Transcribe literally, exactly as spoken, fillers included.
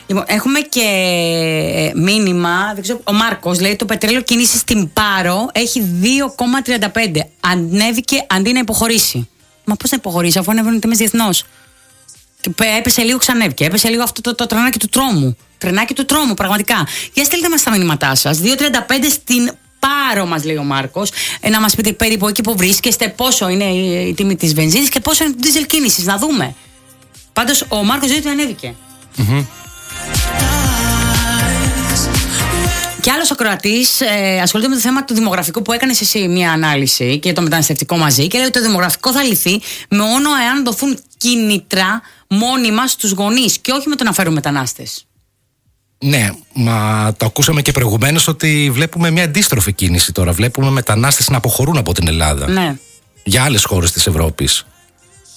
Λοιπόν, έχουμε και μήνυμα. Δεν ξέρω, ο Μάρκος λέει: το πετρέλαιο κίνηση στην Πάρο έχει δύο κόμμα τριάντα πέντε. Ανέβηκε αντί να υποχωρήσει. Μα πώς να υποχωρήσει, αφού ανέβαινε τιμές διεθνώς? Έπεσε λίγο, ξανέβηκε. Έπεσε λίγο αυτό το, το, το τρενάκι του τρόμου. Τρενάκι του τρόμου, πραγματικά. Για στείλτε μας τα μηνύματά σας. δύο τριάντα πέντε στην Πάρο, μας λέει ο Μάρκος. Ε, να μας πείτε περίπου εκεί που βρίσκεστε, πόσο είναι η, η τιμή της βενζίνης και πόσο είναι το δίζελ κίνησης. Να δούμε. Πάντως ο Μάρκος λέει ότι ανέβηκε. Mm-hmm. Και άλλος ακροατής ε, ασχολείται με το θέμα του δημογραφικού, που έκανες εσύ μια ανάλυση, και το μεταναστευτικό μαζί, και λέει ότι το δημογραφικό θα λυθεί μόνο εάν δοθούν κίνητρα μόνιμα στους γονείς και όχι με το να φέρουν μετανάστες. Ναι, μα το ακούσαμε και προηγουμένως ότι βλέπουμε μια αντίστροφη κίνηση τώρα. Βλέπουμε μετανάστες να αποχωρούν από την Ελλάδα. Ναι. Για άλλες χώρες της Ευρώπης.